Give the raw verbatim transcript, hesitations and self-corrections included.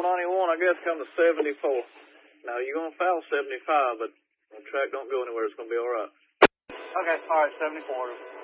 ninety-one, I guess, come to seventy-four. Now, you're going to foul seventy-five, but the track don't go anywhere. It's going to be all right. Okay, all right, seventy-four.